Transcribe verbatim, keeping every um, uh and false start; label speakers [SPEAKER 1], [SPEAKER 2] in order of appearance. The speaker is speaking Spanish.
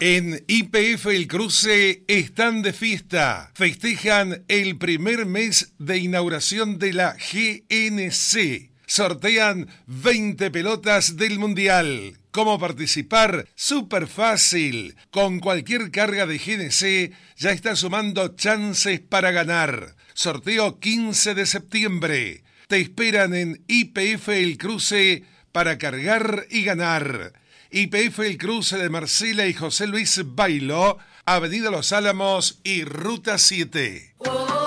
[SPEAKER 1] En Y P F El Cruce están de fiesta. Festejan el primer mes de inauguración de la G N C. Sortean veinte pelotas del Mundial. ¿Cómo participar? Súper fácil. Con cualquier carga de G N C ya está sumando chances para ganar. Sorteo quince de septiembre. Te esperan en Y P F El Cruce para cargar y ganar. Y P F El Cruce de Marcela y José Luis Bailo, Avenida Los Álamos y Ruta siete.